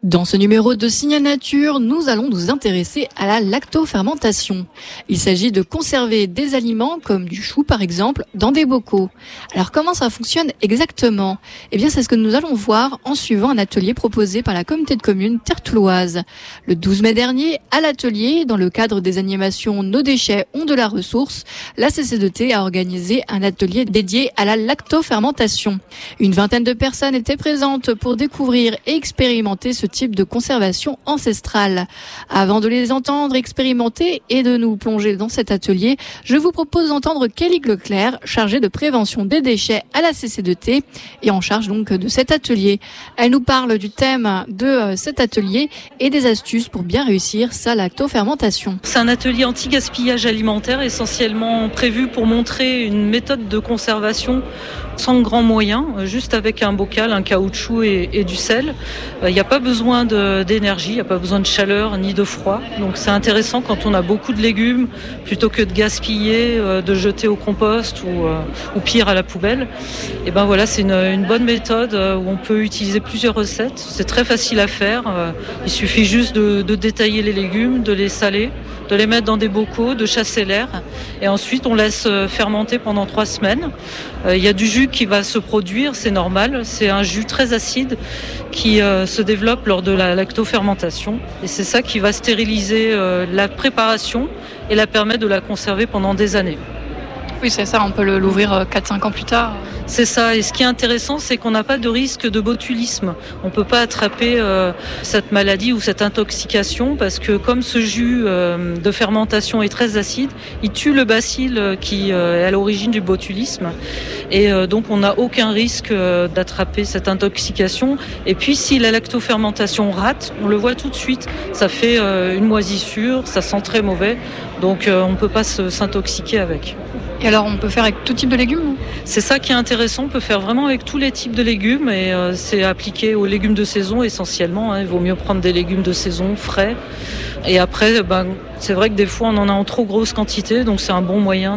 Dans ce numéro de Signal Nature, nous allons nous intéresser à la lactofermentation. Il s'agit de conserver des aliments comme du chou par exemple dans des bocaux. Alors comment ça fonctionne exactement ? Eh bien c'est ce que nous allons voir en suivant un atelier proposé par la communauté de communes Tertouloise. Le 12 mai dernier, à l'atelier, dans le cadre des animations Nos déchets ont de la ressource, la CC2T a organisé un atelier dédié à la lactofermentation. Une vingtaine de personnes étaient présentes pour découvrir et expérimenter ce type de conservation ancestrale. Avant de les entendre expérimenter et de nous plonger dans cet atelier, je vous propose d'entendre Kelly Leclerc, chargée de prévention des déchets à la CC2T et en charge donc de cet atelier. Elle nous parle du thème de cet atelier et des astuces pour bien réussir sa lactofermentation. C'est un atelier anti-gaspillage alimentaire essentiellement prévu pour montrer une méthode de conservation sans grands moyens, juste avec un bocal, un caoutchouc et du sel. Il n'y a pas besoin d'énergie, il n'y a pas besoin de chaleur ni de froid. Donc c'est intéressant quand on a beaucoup de légumes, plutôt que de gaspiller, de jeter au compost ou pire à la poubelle. Et ben voilà, c'est une bonne méthode où on peut utiliser plusieurs recettes. C'est très facile à faire. Il suffit juste de détailler les légumes, de les saler, de les mettre dans des bocaux, de chasser l'air. Et ensuite, on laisse fermenter pendant 3 semaines. Il y a du jus qui va se produire, c'est normal. C'est un jus très acide qui se développe lors de la lactofermentation. Et c'est ça qui va stériliser la préparation et la permettre de la conserver pendant des années. Oui, c'est ça, on peut l'ouvrir 4-5 ans plus tard. C'est ça, et ce qui est intéressant, c'est qu'on n'a pas de risque de botulisme. On ne peut pas attraper cette maladie ou cette intoxication parce que comme ce jus de fermentation est très acide, il tue le bacille qui est à l'origine du botulisme. Et donc on n'a aucun risque d'attraper cette intoxication. Et puis si la lactofermentation rate, on le voit tout de suite, ça fait une moisissure, ça sent très mauvais, donc on ne peut pas s'intoxiquer avec. Et alors on peut faire avec tout type de légumes ? C'est ça qui est intéressant, on peut faire vraiment avec tous les types de légumes et c'est appliqué aux légumes de saison essentiellement. Il vaut mieux prendre des légumes de saison frais. Et après, c'est vrai que des fois on en a en trop grosse quantité, donc c'est un bon moyen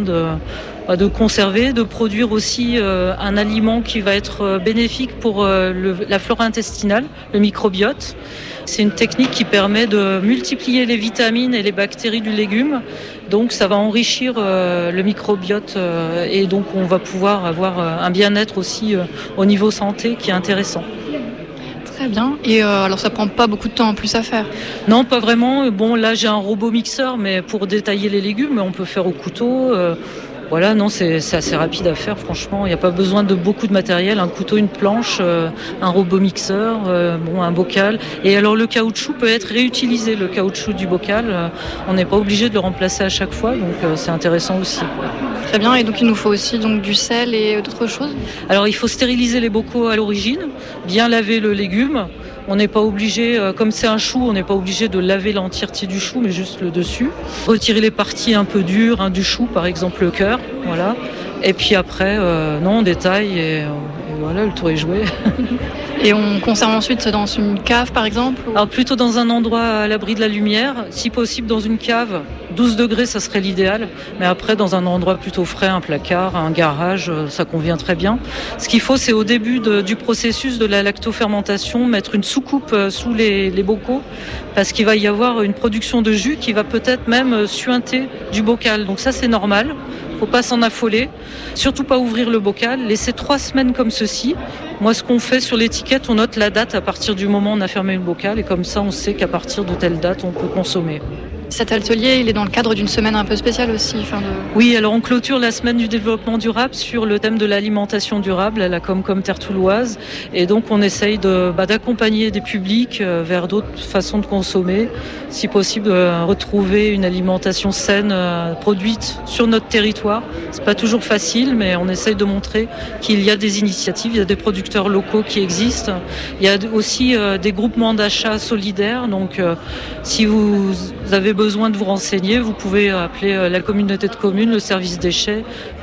de conserver, de produire aussi un aliment qui va être bénéfique pour la flore intestinale, le microbiote. C'est une technique qui permet de multiplier les vitamines et les bactéries du légume. Donc ça va enrichir le microbiote et donc on va pouvoir avoir un bien-être aussi au niveau santé qui est intéressant. Très bien. Et alors ça prend pas beaucoup de temps en plus à faire ? Non, pas vraiment. Bon, là j'ai un robot mixeur, mais pour détailler les légumes, on peut faire au couteau. Voilà, non, c'est assez rapide à faire, franchement. Il n'y a pas besoin de beaucoup de matériel. Un couteau, une planche, un robot mixeur, un bocal. Et alors, le caoutchouc peut être réutilisé, le caoutchouc du bocal. On n'est pas obligé de le remplacer à chaque fois, donc c'est intéressant aussi. Très bien. Et donc, il nous faut aussi donc, du sel et d'autres choses ? Alors, il faut stériliser les bocaux à l'origine, bien laver le légume. On n'est pas obligé, comme c'est un chou, on n'est pas obligé de laver l'entièreté du chou, mais juste le dessus. Retirer les parties un peu dures du chou, par exemple le cœur, voilà. Et puis après, on détaille et voilà, le tour est joué. Et on conserve ensuite dans une cave, par exemple ? Alors plutôt dans un endroit à l'abri de la lumière, si possible dans une cave. 12 degrés, ça serait l'idéal. Mais après, dans un endroit plutôt frais, un placard, un garage, ça convient très bien. Ce qu'il faut, c'est au début du processus de la lactofermentation, mettre une soucoupe sous les bocaux, parce qu'il va y avoir une production de jus qui va peut-être même suinter du bocal. Donc ça, c'est normal. Faut pas s'en affoler. Surtout pas ouvrir le bocal. Laisser 3 semaines comme ceci. Moi, ce qu'on fait sur l'étiquette, on note la date à partir du moment où on a fermé le bocal. Et comme ça, on sait qu'à partir de telle date, on peut consommer. Cet atelier, il est dans le cadre d'une semaine un peu spéciale aussi. Oui, alors on clôture la semaine du développement durable sur le thème de l'alimentation durable à la Comcom Tertouloise. Et donc on essaye d'accompagner des publics vers d'autres façons de consommer. Si possible, retrouver une alimentation saine produite sur notre territoire. C'est pas toujours facile, mais on essaye de montrer qu'il y a des initiatives, il y a des producteurs locaux qui existent. Il y a aussi des groupements d'achat solidaires. Donc si vous avez besoin de vous renseigner, vous pouvez appeler la communauté de communes, le service déchets,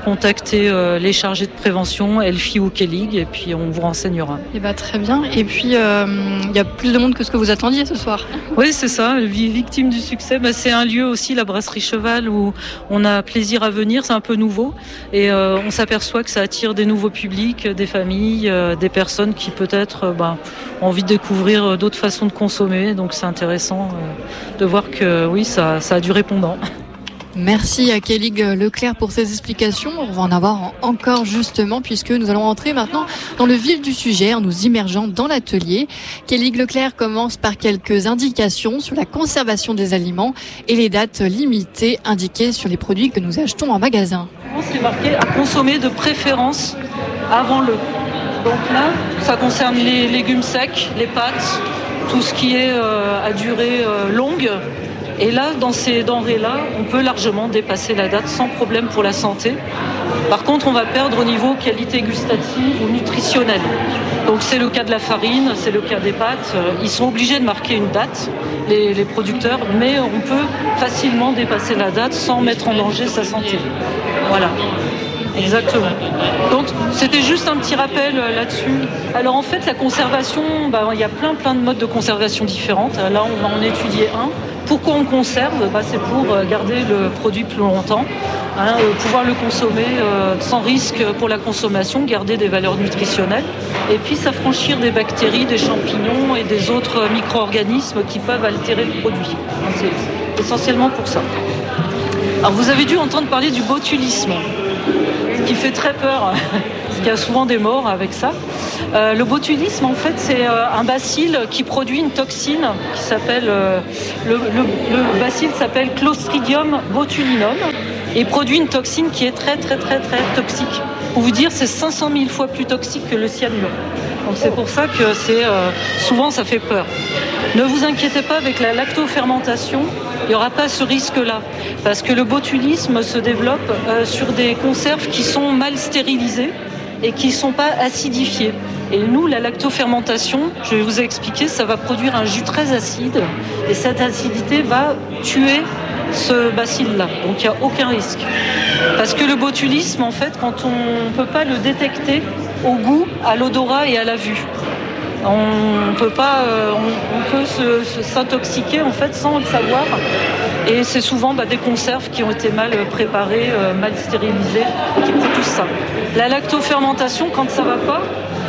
contacter les chargés de prévention, Elfie ou Kellig, et puis on vous renseignera. Très bien. Et puis, il y a plus de monde que ce que vous attendiez ce soir. Oui, c'est ça. Victime du succès, c'est un lieu aussi, la Brasserie Cheval, où on a plaisir à venir. C'est un peu nouveau. Et on s'aperçoit que ça attire des nouveaux publics, des familles, des personnes qui peut-être ont envie de découvrir d'autres façons de consommer. Donc c'est intéressant de voir que oui, ça a du répondant. Merci à Kellig Leclerc pour ces explications. On va en avoir encore justement puisque nous allons entrer maintenant dans le vif du sujet en nous immergeant dans l'atelier. Kellig Leclerc commence par quelques indications sur la conservation des aliments et les dates limitées indiquées sur les produits que nous achetons en magasin. C'est marqué à consommer de préférence avant le. Donc là, ça concerne les légumes secs, les pâtes, tout ce qui est à durée longue. Et là, dans ces denrées-là, on peut largement dépasser la date sans problème pour la santé. Par contre, on va perdre au niveau qualité gustative ou nutritionnelle. Donc c'est le cas de la farine, c'est le cas des pâtes. Ils sont obligés de marquer une date, les producteurs, mais on peut facilement dépasser la date sans mettre en danger sa santé. Voilà. Exactement. Donc c'était juste un petit rappel là-dessus. Alors en fait, la conservation, il y a plein de modes de conservation différentes. Là, on va en étudier un. Pourquoi on conserve ? C'est pour garder le produit plus longtemps, pouvoir le consommer sans risque pour la consommation, garder des valeurs nutritionnelles et puis s'affranchir des bactéries, des champignons et des autres micro-organismes qui peuvent altérer le produit. C'est essentiellement pour ça. Alors vous avez dû entendre parler du botulisme, ce qui fait très peur, parce qu'il y a souvent des morts avec ça. Le botulisme, en fait, c'est un bacille qui produit une toxine qui s'appelle... le bacille s'appelle Clostridium botulinum et produit une toxine qui est très toxique. Pour vous dire, c'est 500 000 fois plus toxique que le cyanure. Donc c'est pour ça que souvent ça fait peur. Ne vous inquiétez pas, avec la lactofermentation, il n'y aura pas ce risque-là. Parce que le botulisme se développe sur des conserves qui sont mal stérilisées et qui ne sont pas acidifiées. Et nous, la lactofermentation, je vais vous expliquer, ça va produire un jus très acide. Et cette acidité va tuer ce bacille-là. Donc il n'y a aucun risque. Parce que le botulisme, en fait, quand on ne peut pas le détecter au goût, à l'odorat et à la vue. On peut s'intoxiquer en fait sans le savoir, et c'est souvent des conserves qui ont été mal préparées, mal stérilisées, qui produisent ça. La lactofermentation, quand ça va pas,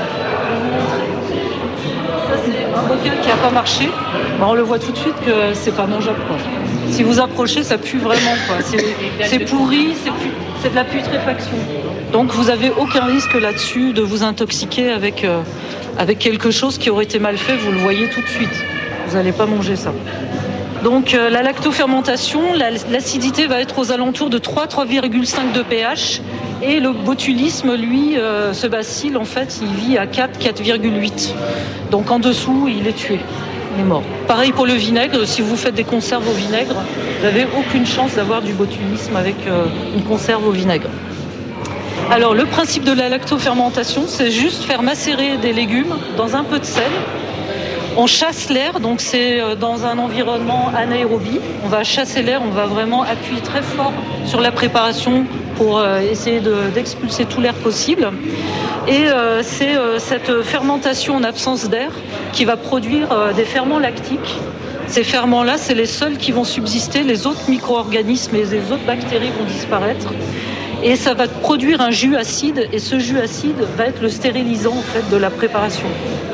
ça c'est un bocal qui n'a pas marché, on le voit tout de suite que c'est pas mangeable, quoi. Si vous approchez, ça pue vraiment, quoi. C'est pourri, c'est de la putréfaction. Donc vous n'avez aucun risque là-dessus de vous intoxiquer avec quelque chose qui aurait été mal fait, vous le voyez tout de suite. Vous n'allez pas manger ça. Donc la lactofermentation, l'acidité va être aux alentours de 3,5 de pH. Et le botulisme, lui, ce bacille, en fait, il vit à 4,8. Donc en dessous, il est tué. Il est mort. Pareil pour le vinaigre. Si vous faites des conserves au vinaigre, vous n'avez aucune chance d'avoir du botulisme avec une conserve au vinaigre. Alors le principe de la lactofermentation, c'est juste faire macérer des légumes dans un peu de sel. On chasse l'air, donc c'est dans un environnement anaérobie. On va chasser l'air, on va vraiment appuyer très fort sur la préparation pour essayer d'expulser tout l'air possible. Et c'est cette fermentation en absence d'air qui va produire des ferments lactiques. Ces ferments-là, c'est les seuls qui vont subsister, les autres micro-organismes et les autres bactéries vont disparaître. Et ça va produire un jus acide, et ce jus acide va être le stérilisant en fait de la préparation.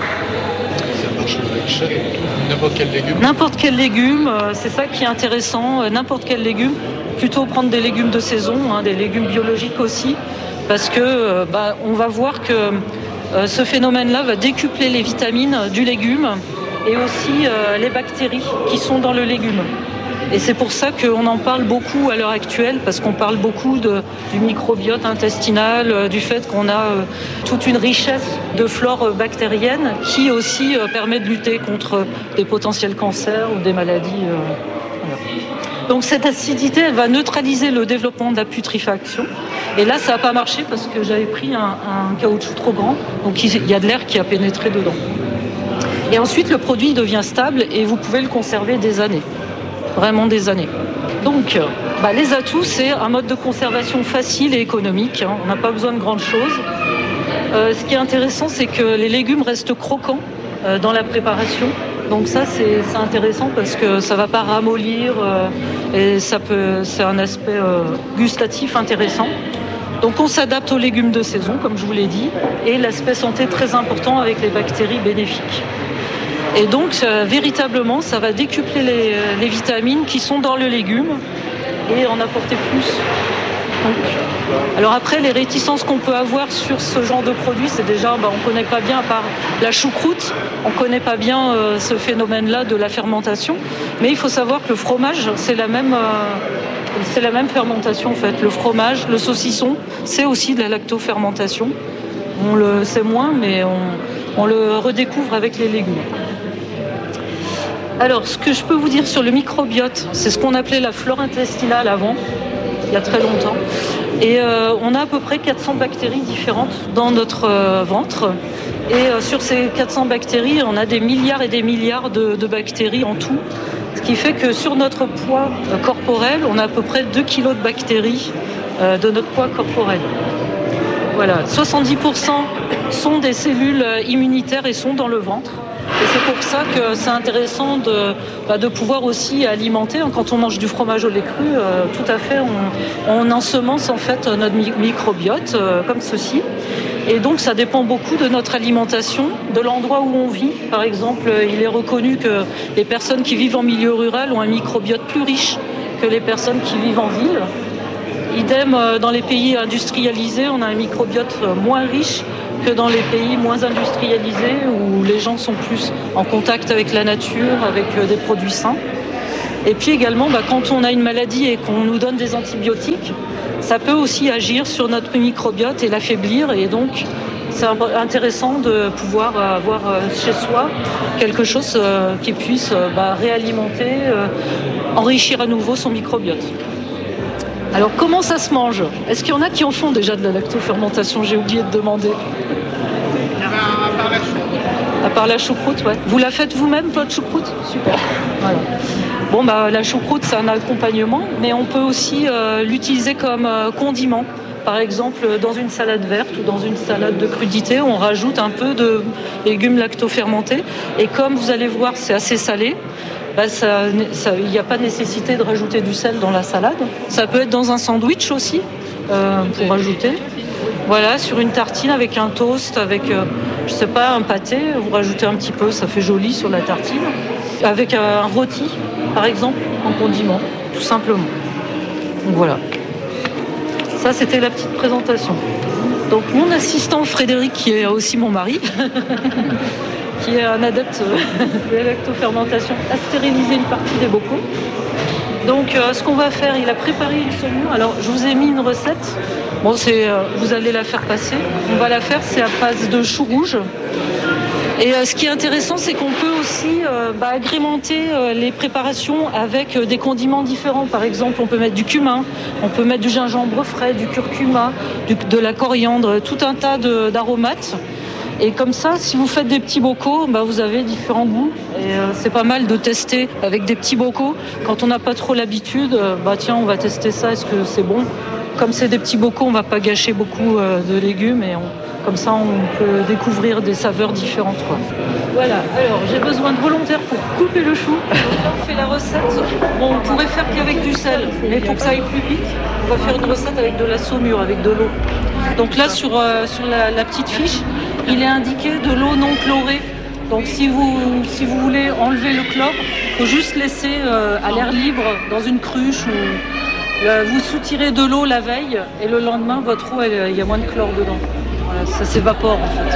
Ça marche avec n'importe quel légume. N'importe quel légume, c'est ça qui est intéressant. N'importe quel légume, plutôt prendre des légumes de saison, des légumes biologiques aussi, parce que on va voir que ce phénomène-là va décupler les vitamines du légume et aussi les bactéries qui sont dans le légume. Et c'est pour ça qu'on en parle beaucoup à l'heure actuelle, parce qu'on parle beaucoup du microbiote intestinal, du fait qu'on a toute une richesse de flore bactérienne qui aussi permet de lutter contre des potentiels cancers ou des maladies. Voilà. Donc cette acidité, elle va neutraliser le développement de la putréfaction. Et là, ça n'a pas marché parce que j'avais pris un caoutchouc trop grand, donc il y a de l'air qui a pénétré dedans. Et ensuite, le produit devient stable et vous pouvez le conserver des années. Vraiment des années. Donc, les atouts, c'est un mode de conservation facile et économique. On n'a pas besoin de grandes choses. Ce qui est intéressant, c'est que les légumes restent croquants dans la préparation. Donc ça, c'est intéressant parce que ça ne va pas ramollir et c'est un aspect gustatif intéressant. Donc on s'adapte aux légumes de saison, comme je vous l'ai dit, et l'aspect santé très important avec les bactéries bénéfiques. Et donc véritablement, ça va décupler les vitamines qui sont dans le légume et en apporter plus. Donc, alors après, les réticences qu'on peut avoir sur ce genre de produit, c'est déjà, on ne connaît pas bien, à part la choucroute, on ne connaît pas bien ce phénomène-là de la fermentation. Mais il faut savoir que le fromage, c'est la même fermentation en fait. Le fromage, le saucisson, c'est aussi de la lactofermentation. On le sait moins, mais on le redécouvre avec les légumes. Alors, ce que je peux vous dire sur le microbiote, c'est ce qu'on appelait la flore intestinale avant, il y a très longtemps. Et on a à peu près 400 bactéries différentes dans notre ventre. Et sur ces 400 bactéries, on a des milliards et des milliards de bactéries en tout. Ce qui fait que sur notre poids corporel, on a à peu près 2 kilos de bactéries de notre poids corporel. Voilà, 70% sont des cellules immunitaires et sont dans le ventre. Et c'est pour ça que c'est intéressant de pouvoir aussi alimenter. Quand on mange du fromage au lait cru, tout à fait, on ensemence en fait notre microbiote comme ceci. Et donc ça dépend beaucoup de notre alimentation, de l'endroit où on vit. Par exemple, il est reconnu que les personnes qui vivent en milieu rural ont un microbiote plus riche que les personnes qui vivent en ville. Idem, dans les pays industrialisés, on a un microbiote moins riche que dans les pays moins industrialisés où les gens sont plus en contact avec la nature, avec des produits sains. Et puis également, quand on a une maladie et qu'on nous donne des antibiotiques, ça peut aussi agir sur notre microbiote et l'affaiblir. Et donc, c'est intéressant de pouvoir avoir chez soi quelque chose qui puisse réalimenter, enrichir à nouveau son microbiote. Alors, comment ça se mange ? Est-ce qu'il y en a qui en font déjà de la lactofermentation ? J'ai oublié de demander. À part la choucroute, ouais. Vous la faites vous-même, votre choucroute ? Super. Voilà. Bon, la choucroute, c'est un accompagnement, mais on peut aussi l'utiliser comme condiment. Par exemple, dans une salade verte ou dans une salade de crudité, on rajoute un peu de légumes lactofermentés. Et comme vous allez voir, c'est assez salé. Il n'y a pas nécessité de rajouter du sel dans la salade. Ça peut être dans un sandwich aussi, pour rajouter. Voilà, sur une tartine avec un toast, avec, un pâté, vous rajoutez un petit peu, ça fait joli sur la tartine. Avec un rôti, par exemple, en condiment, tout simplement. Donc voilà. Ça, c'était la petite présentation. Donc mon assistant Frédéric, qui est aussi mon mari, qui est un adepte de la lactofermentation, a stérilisé une partie des bocaux. Donc ce qu'on va faire, il a préparé une saumure. Alors je vous ai mis une recette. Bon, vous allez la faire passer. On va la faire, c'est à base de chou rouge. Et ce qui est intéressant, c'est qu'on peut aussi agrémenter les préparations avec des condiments différents. Par exemple, on peut mettre du cumin, on peut mettre du gingembre frais, du curcuma, de la coriandre, tout un tas d'aromates. Et comme ça, si vous faites des petits bocaux, vous avez différents goûts. Et c'est pas mal de tester avec des petits bocaux. Quand on n'a pas trop l'habitude, on va tester ça, est-ce que c'est bon ? Comme c'est des petits bocaux, on va pas gâcher beaucoup de légumes et comme ça, on peut découvrir des saveurs différentes, quoi. Voilà, alors j'ai besoin de volontaires pour couper le chou. Donc là, on fait la recette. Bon, on pourrait faire qu'avec du sel, mais pour que ça aille plus vite, on va faire une recette avec de la saumure, avec de l'eau. Donc là, sur la petite fiche, il est indiqué de l'eau non chlorée. Donc si vous voulez enlever le chlore, il faut juste laisser à l'air libre dans une cruche ou vous soutirez de l'eau la veille et le lendemain, votre eau, il y a moins de chlore dedans. Voilà, ça s'évapore en fait.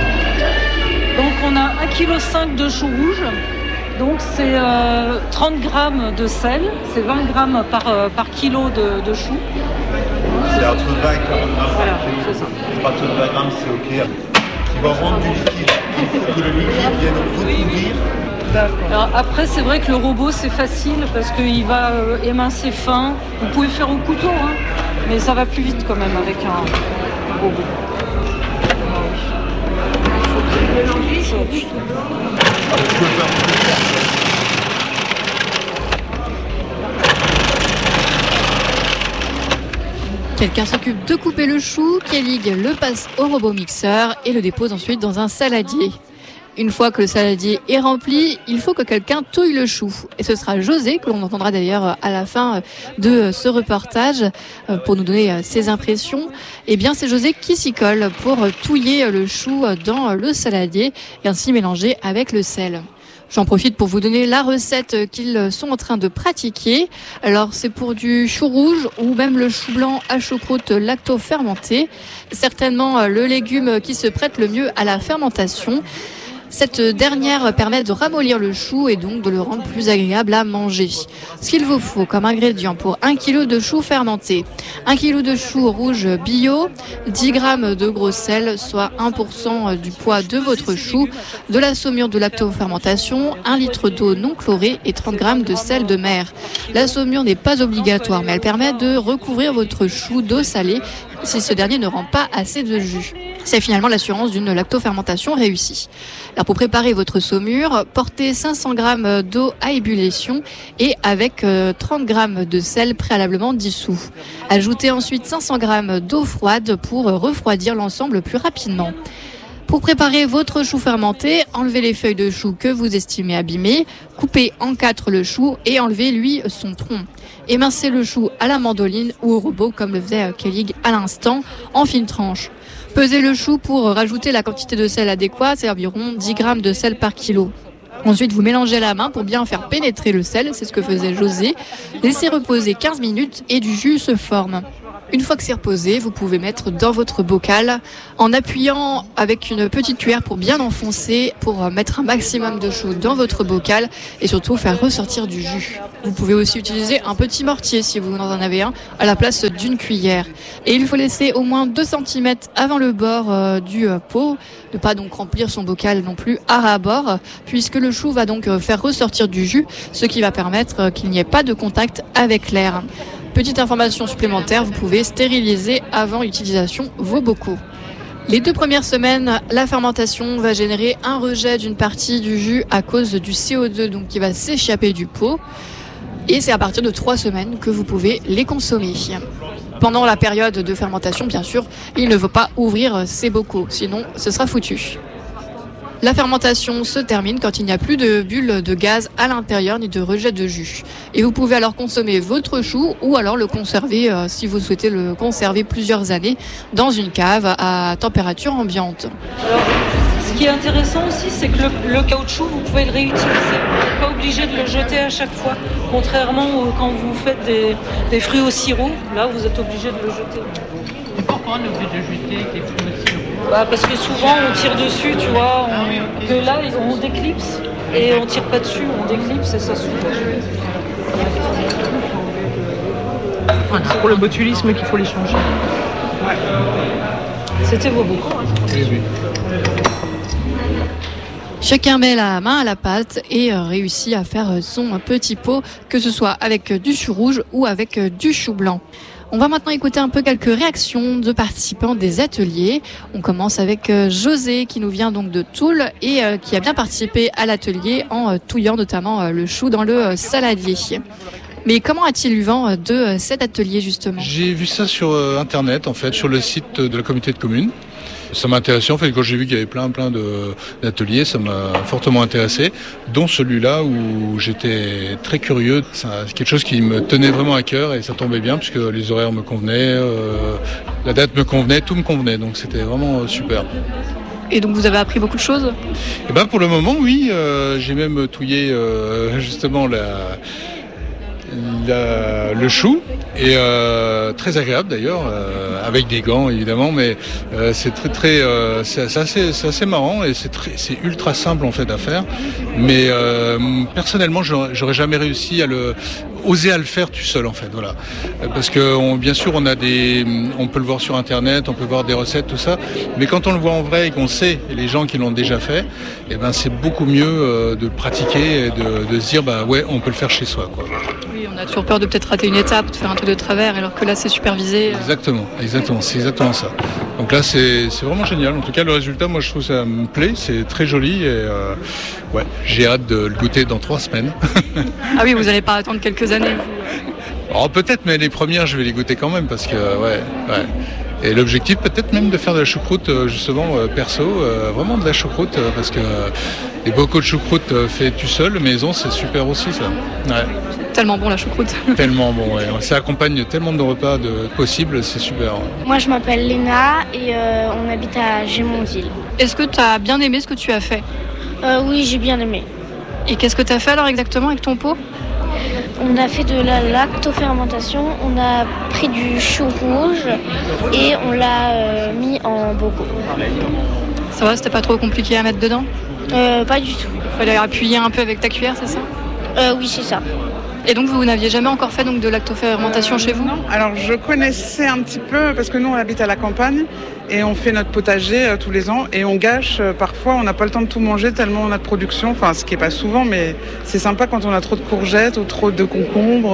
Donc on a 1,5 kg de chou rouge. Donc c'est 30 grammes de sel, c'est 20 grammes par kilo de chou. C'est entre 20 et 40 grammes. Voilà, c'est ça. À partir de 20 grammes, c'est OK. Qui va rendre du liquide. Il faut que le liquide vienne recouvrir. Alors après, c'est vrai que le robot, c'est facile parce qu'il va émincer fin. Vous pouvez faire au couteau, mais ça va plus vite quand même avec un robot. Quelqu'un s'occupe de couper le chou, Kellig le passe au robot mixeur et le dépose ensuite dans un saladier. Une fois que le saladier est rempli, il faut que quelqu'un touille le chou. Et ce sera José, que l'on entendra d'ailleurs à la fin de ce reportage, pour nous donner ses impressions. Eh bien, c'est José qui s'y colle pour touiller le chou dans le saladier et ainsi mélanger avec le sel. J'en profite pour vous donner la recette qu'ils sont en train de pratiquer. Alors, c'est pour du chou rouge ou même le chou blanc à choucroute lacto-fermenté. Certainement le légume qui se prête le mieux à la fermentation. Cette dernière permet de ramollir le chou et donc de le rendre plus agréable à manger. Ce qu'il vous faut comme ingrédient pour 1 kg de chou fermenté: 1 kg de chou rouge bio, 10 g de gros sel, soit 1% du poids de votre chou, de la saumure de lactofermentation, 1 litre d'eau non chlorée et 30 g de sel de mer. La saumure n'est pas obligatoire, mais elle permet de recouvrir votre chou d'eau salée si ce dernier ne rend pas assez de jus. C'est finalement l'assurance d'une lactofermentation réussie. Alors pour préparer votre saumure, portez 500 g d'eau à ébullition et avec 30 g de sel préalablement dissous. Ajoutez ensuite 500 g d'eau froide pour refroidir l'ensemble plus rapidement. Pour préparer votre chou fermenté, enlevez les feuilles de chou que vous estimez abîmées, coupez en 4 le chou et enlevez-lui son tronc. Émincez le chou à la mandoline ou au robot comme le faisait Kellig à l'instant, en fines tranches. Pesez le chou pour rajouter la quantité de sel adéquate, c'est environ 10 g de sel par kilo. Ensuite, vous mélangez à la main pour bien faire pénétrer le sel, c'est ce que faisait José. Laissez reposer 15 minutes et du jus se forme. Une fois que c'est reposé, vous pouvez mettre dans votre bocal en appuyant avec une petite cuillère pour bien enfoncer, pour mettre un maximum de chou dans votre bocal et surtout faire ressortir du jus. Vous pouvez aussi utiliser un petit mortier si vous en avez un à la place d'une cuillère. Et il faut laisser au moins 2 cm avant le bord du pot, ne pas donc remplir son bocal non plus à ras-bord, puisque le chou va donc faire ressortir du jus, ce qui va permettre qu'il n'y ait pas de contact avec l'air. Petite information supplémentaire, vous pouvez stériliser avant utilisation vos bocaux. Les 2 premières semaines, la fermentation va générer un rejet d'une partie du jus à cause du CO2 donc qui va s'échapper du pot. Et c'est à partir de 3 semaines que vous pouvez les consommer. Pendant la période de fermentation, bien sûr, il ne faut pas ouvrir ces bocaux, sinon ce sera foutu. La fermentation se termine quand il n'y a plus de bulles de gaz à l'intérieur ni de rejet de jus. Et vous pouvez alors consommer votre chou ou alors le conserver si vous souhaitez le conserver plusieurs années dans une cave à température ambiante. Alors, ce qui est intéressant aussi, c'est que le caoutchouc, vous pouvez le réutiliser. Vous n'êtes pas obligé de le jeter à chaque fois. Contrairement quand vous faites des fruits au sirop, là vous êtes obligé de le jeter. Et pourquoi on est obligé de jeter des fruits au sirop? Parce que souvent on tire dessus, tu vois, que là on déclipse et on tire pas dessus, on déclipse et ça s'ouvre. Voilà, c'est pour le botulisme qu'il faut les changer. Ouais. C'était vos bocaux. Oui. Chacun met la main à la pâte et réussit à faire son petit pot, que ce soit avec du chou rouge ou avec du chou blanc. On va maintenant écouter un peu quelques réactions de participants des ateliers. On commence avec José qui nous vient donc de Toul et qui a bien participé à l'atelier en touillant notamment le chou dans le saladier. Mais comment a-t-il eu vent de cet atelier justement ? J'ai vu ça sur internet en fait, sur le site de la communauté de communes. Ça m'a intéressé en fait quand j'ai vu qu'il y avait plein d'ateliers, ça m'a fortement intéressé, dont celui-là où j'étais très curieux. C'est quelque chose qui me tenait vraiment à cœur et ça tombait bien puisque les horaires me convenaient, la date me convenait, tout me convenait, donc c'était vraiment super. Et donc vous avez appris beaucoup de choses ? Et ben pour le moment oui, j'ai même touillé justement le chou et très agréable d'ailleurs avec des gants évidemment, mais c'est c'est assez marrant et c'est ultra simple en fait à faire, mais personnellement j'aurais jamais réussi à oser à le faire tout seul en fait, voilà, parce que bien sûr on peut le voir sur internet, on peut voir des recettes, tout ça, mais quand on le voit en vrai et qu'on sait les gens qui l'ont déjà fait, et ben c'est beaucoup mieux de pratiquer et de se dire bah ouais on peut le faire chez soi quoi. Oui, on a toujours peur de peut-être rater une étape, de faire un truc de travers, alors que là c'est supervisé. Exactement, c'est exactement ça. Donc là c'est vraiment génial, en tout cas le résultat moi je trouve ça me plaît, c'est très joli et ouais, j'ai hâte de le goûter dans 3 semaines. Ah oui, vous n'allez pas attendre quelques années. Oh, peut-être, mais les premières, je vais les goûter quand même parce que, ouais. Et l'objectif, peut-être même de faire de la choucroute, justement, perso, vraiment de la choucroute, parce que les bocaux de choucroute fait tout seul, maison, c'est super aussi, ça. Ouais. Tellement bon la choucroute. Tellement bon, ouais. Ça accompagne tellement de repas possibles, c'est super. Ouais. Moi, je m'appelle Léna et on habite à Gémontville. Est-ce que tu as bien aimé ce que tu as fait ? Oui, j'ai bien aimé. Et qu'est-ce que tu as fait alors exactement avec ton pot ? On a fait de la lactofermentation, on a pris du chou rouge et on l'a mis en bocaux. Ça va, c'était pas trop compliqué à mettre dedans ? Pas du tout. Fallait appuyer un peu avec ta cuillère, c'est ça ? Oui, c'est ça. Et donc vous n'aviez jamais encore fait donc, de lactofermentation chez vous ? Non, alors je connaissais un petit peu parce que nous on habite à la campagne et on fait notre potager tous les ans et on gâche parfois, on n'a pas le temps de tout manger tellement on a de production, enfin ce qui est pas souvent mais c'est sympa quand on a trop de courgettes ou trop de concombres,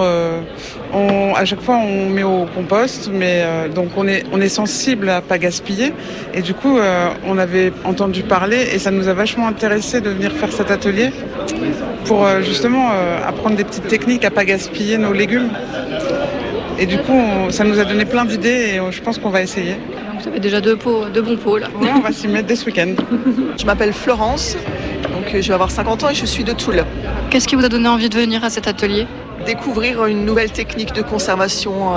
à chaque fois on met au compost mais donc on est sensible à pas gaspiller et du coup on avait entendu parler et ça nous a vachement intéressé de venir faire cet atelier pour justement apprendre des petites techniques à pas gaspiller nos légumes. Et du coup, ça nous a donné plein d'idées et je pense qu'on va essayer. Donc vous avez déjà deux bons pots là. Ouais, on va s'y mettre dès ce week-end. Je m'appelle Florence, donc je vais avoir 50 ans et je suis de Toul. Qu'est-ce qui vous a donné envie de venir à cet atelier ? Découvrir une nouvelle technique de conservation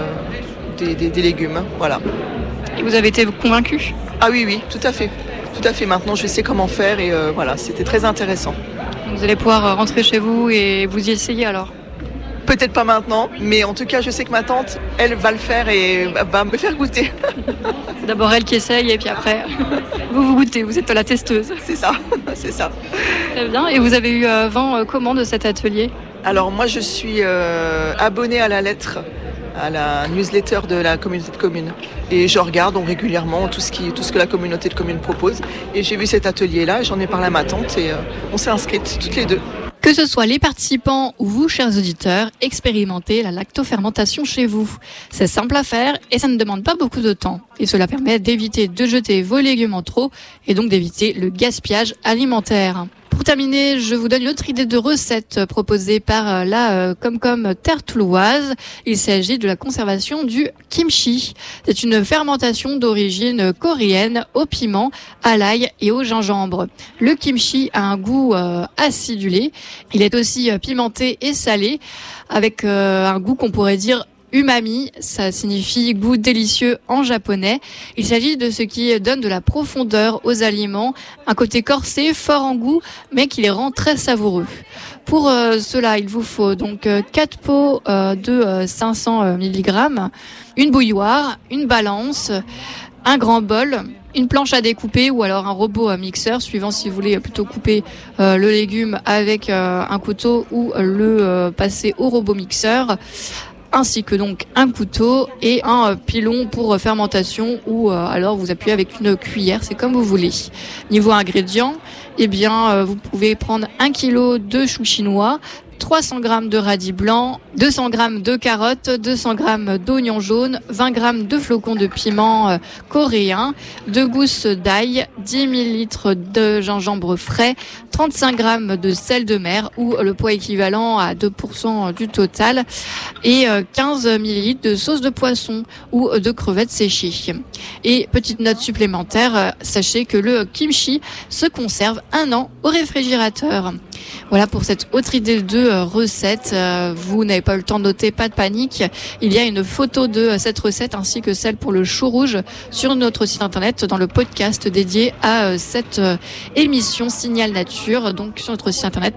des légumes, voilà. Et vous avez été convaincu ? Ah oui, tout à fait. Tout à fait, maintenant je sais comment faire et voilà, c'était très intéressant. Vous allez pouvoir rentrer chez vous et vous y essayer alors ? Peut-être pas maintenant, mais en tout cas je sais que ma tante, elle va le faire et va me faire goûter. C'est d'abord elle qui essaye et puis après vous goûtez, vous êtes la testeuse. C'est ça, c'est ça. Très bien, et vous avez eu vent comment de cet atelier ? Alors moi je suis abonnée à la lettre, à la newsletter de la communauté de communes. Et je regarde régulièrement tout ce que la communauté de communes propose. Et j'ai vu cet atelier-là, j'en ai parlé à ma tante et on s'est inscrites toutes les deux. Que ce soit les participants ou vous, chers auditeurs, expérimentez la lactofermentation chez vous. C'est simple à faire et ça ne demande pas beaucoup de temps. Et cela permet d'éviter de jeter vos légumes en trop et donc d'éviter le gaspillage alimentaire. Pour terminer, je vous donne une autre idée de recette proposée par la Comcom Terre Touloise. Il s'agit de la conservation du kimchi. C'est une fermentation d'origine coréenne au piment, à l'ail et au gingembre. Le kimchi a un goût acidulé. Il est aussi pimenté et salé avec un goût qu'on pourrait dire umami, ça signifie goût délicieux en japonais. Il s'agit de ce qui donne de la profondeur aux aliments, un côté corsé, fort en goût, mais qui les rend très savoureux. Pour cela, il vous faut donc 4 pots de 500 mg, une bouilloire, une balance, un grand bol, une planche à découper ou alors un robot mixeur, suivant si vous voulez plutôt couper le légume avec un couteau ou le passer au robot mixeur, ainsi que donc un couteau et un pilon pour fermentation ou alors vous appuyez avec une cuillère, c'est comme vous voulez. Niveau ingrédients, eh bien vous pouvez prendre 1 kg de choux chinois, 300 g de radis blancs, 200 g de carottes, 200 g d'oignons jaunes, 20 g de flocons de piment coréen, 2 gousses d'ail, 10 ml de gingembre frais, 35 g de sel de mer ou le poids équivalent à 2% du total et 15 ml de sauce de poisson ou de crevettes séchées. Et petite note supplémentaire, sachez que le kimchi se conserve 1 an au réfrigérateur. Voilà pour cette autre idée de recette. Vous n'avez pas eu le temps de noter, pas de panique. Il y a une photo de cette recette ainsi que celle pour le chou rouge sur notre site internet dans le podcast dédié à cette émission Signal Nature, donc sur notre site internet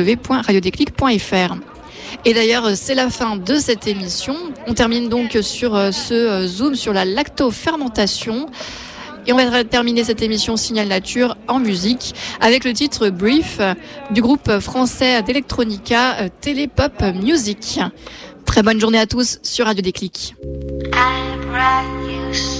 www.radiodéclic.fr. Et d'ailleurs, c'est la fin de cette émission. On termine donc sur ce zoom sur la lactofermentation. Et on va terminer cette émission Signal Nature en musique avec le titre Brief du groupe français d'Electronica Télépop Music. Très bonne journée à tous sur Radio Déclic. I brought you